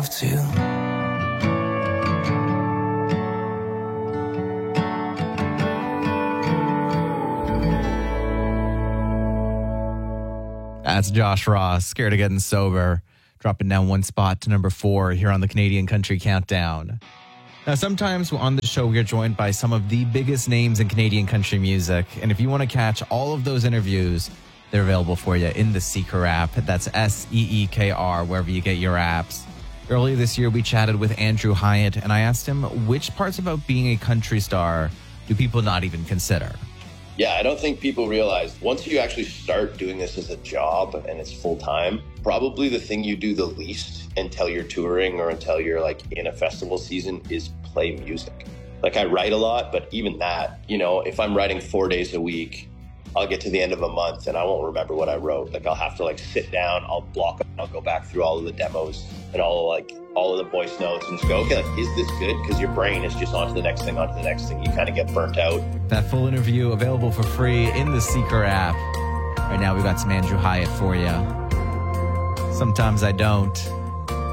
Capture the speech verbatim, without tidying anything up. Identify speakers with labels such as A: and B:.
A: have to.
B: That's Josh Ross, Scared of Getting Sober, dropping down one spot to number four here on the Canadian Country Countdown. Now, sometimes on the show, we are joined by some of the biggest names in Canadian country music. And if you want to catch all of those interviews, they're available for you in the Seeker app. That's S E E K R, wherever you get your apps. Earlier this year, we chatted with Andrew Hyatt, and I asked him which parts about being a country star do people not even consider.
C: Yeah, I don't think people realize once you actually start doing this as a job and it's full time, probably the thing you do the least until you're touring or until you're like in a festival season is play music. Like I write a lot, but even that, you know, if I'm writing four days a week, I'll get to the end of a month and I won't remember what I wrote. Like I'll have to like sit down, I'll block it, I'll go back through all of the demos and all of like all of the voice notes and just go, okay, like, is this good? Because your brain is just on to the next thing, on to the next thing. You kind of get burnt out.
B: That full interview available for free in the Seeker app. Right now, we've got some Andrew Hyatt for you. Sometimes I don't.